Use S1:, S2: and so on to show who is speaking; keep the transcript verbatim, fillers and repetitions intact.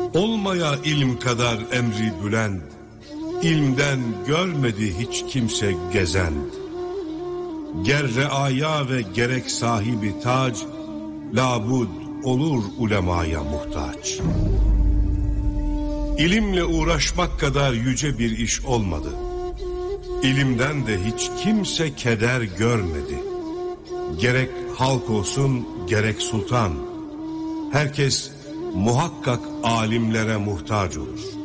S1: Olmaya ilm kadar emri bülend, İlmden görmedi hiç kimse gezend. Ger reaya ve gerek sahibi tac, labud olur ulemaya muhtaç. İlimle uğraşmak kadar yüce bir iş olmadı. İlimden de hiç kimse keder görmedi. Gerek halk olsun gerek sultan, herkes muhakkak alimlere muhtaç olur.